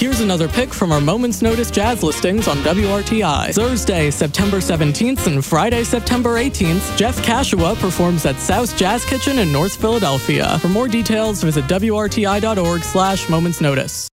Here's another pick from our Moment's Notice jazz listings on WRTI. Thursday, September 17th and Friday, September 18th, Jeff Kashua performs at South Jazz Kitchen in North Philadelphia. For more details, visit WRTI.org/momentsnotice.